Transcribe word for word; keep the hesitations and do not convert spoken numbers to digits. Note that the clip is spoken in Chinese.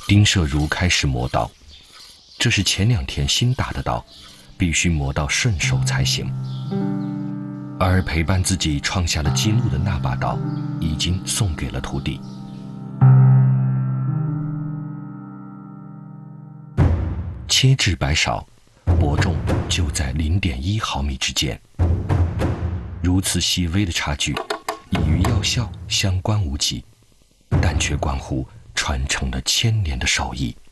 丁摄如开始磨刀，这是前两天新打的刀，必须磨到顺手才行。而陪伴自己创下了纪录的那把刀，已经送给了徒弟。切至白勺，伯仲就在零点一毫米之间。如此细微的差距，已与药效相关无几，但却关乎传承了千年的手艺。